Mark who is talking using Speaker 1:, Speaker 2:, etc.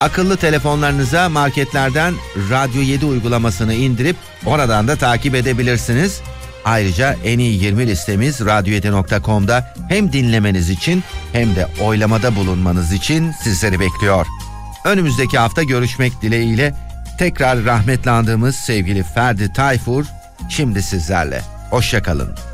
Speaker 1: Akıllı telefonlarınıza marketlerden Radyo 7 uygulamasını indirip oradan da takip edebilirsiniz. Ayrıca en iyi 20 listemiz radyo7.com'da hem dinlemeniz için hem de oylamada bulunmanız için sizleri bekliyor. Önümüzdeki hafta görüşmek dileğiyle tekrar rahmetli andığımız sevgili Ferdi Tayfur şimdi sizlerle. Hoşça kalın.